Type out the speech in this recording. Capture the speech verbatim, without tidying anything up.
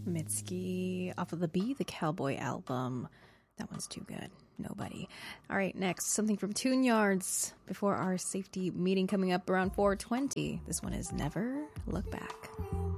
Mitski off of the Be the Cowboy album. That one's too good. Nobody. All right, next, something from Tune Yards before our safety meeting coming up around four twenty. This one is Never Look Back.